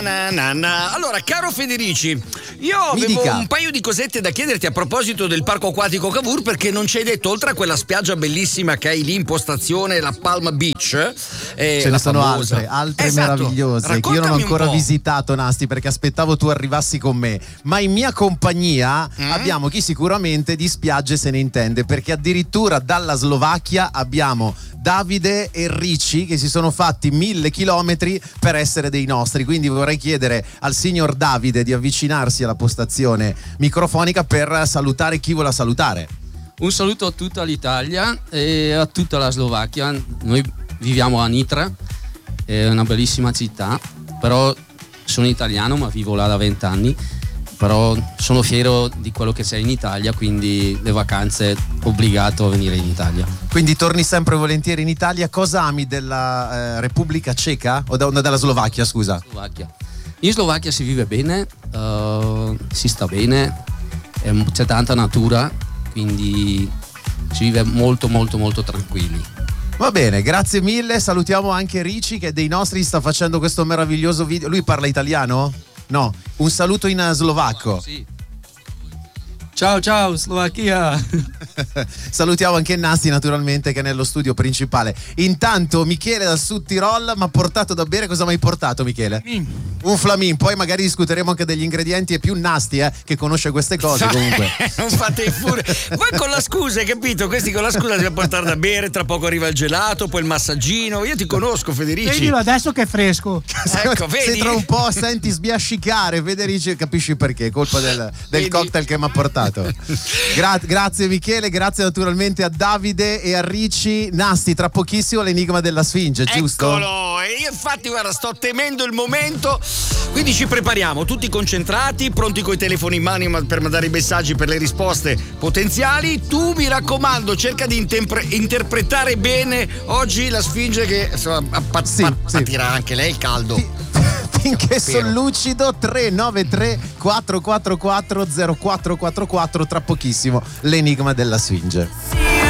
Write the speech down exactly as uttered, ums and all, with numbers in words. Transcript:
Na, na, na. Allora, caro Federici, io avevo un paio di cosette da chiederti a proposito del parco acquatico Cavour, perché non ci hai detto, oltre a quella spiaggia bellissima che hai lì in postazione, la Palm Beach, eh, ce ne sono famosa. altre, altre esatto. meravigliose che Raccontami io non ho ancora un po'. visitato, Nasti, perché aspettavo tu arrivassi con me, ma in mia compagnia mm. abbiamo chi sicuramente di spiagge se ne intende, perché addirittura dalla Slovacchia abbiamo Davide e Ricci che si sono fatti mille chilometri per essere dei nostri, quindi vorrei chiedere al signor Davide di avvicinarsi alla postazione microfonica per salutare chi vuole salutare. Un saluto a tutta l'Italia e a tutta la Slovacchia. Noi viviamo a Nitra, è una bellissima città, però sono italiano ma vivo là da vent'anni, però sono fiero di quello che c'è in Italia, quindi le vacanze obbligato a venire in Italia. Quindi torni sempre volentieri in Italia. Cosa ami della eh, Repubblica Ceca o da, della Slovacchia, scusa? Slovacchia. In Slovacchia si vive bene, uh, si sta bene, eh, c'è tanta natura, quindi si vive molto molto molto tranquilli. Va bene, grazie mille. Salutiamo anche Ricci che dei nostri sta facendo questo meraviglioso video. Lui parla italiano? No, un saluto in slovacco. Sì. Ciao ciao Slovacchia. Salutiamo anche Nasti naturalmente che è nello studio principale. Intanto Michele dal Sud Tirol mi ha portato da bere. Cosa mi hai portato, Michele? Mm. Un flamin. Poi magari discuteremo anche degli ingredienti. È più Nasti eh, che conosce queste cose comunque. Non fate i furi. Voi con la scusa, hai capito? Questi con la scusa si va a portare da bere. Tra poco arriva il gelato, poi il massaggino. Io ti conosco, Federici. Vedilo adesso che è fresco. Ecco, vedi? Se tra un po' senti sbiascicare Federici, capisci perché? È colpa del, del cocktail che mi ha portato. Gra- grazie Michele, grazie naturalmente a Davide e a Ricci. Nasti, tra pochissimo l'enigma della Sfinge, giusto? Eccolo, e io infatti guarda sto temendo il momento, quindi ci prepariamo tutti concentrati, pronti coi telefoni in mano per mandare i messaggi per le risposte potenziali. Tu mi raccomando cerca di intempre- interpretare bene oggi la Sfinge che insomma appa- sì, pa- sì. patirà anche lei il caldo. Sì. Finché sono lucido. Tre nove tre quattro quattro quattro zero quattro quattro quattro. Tra pochissimo l'enigma della Sfinge.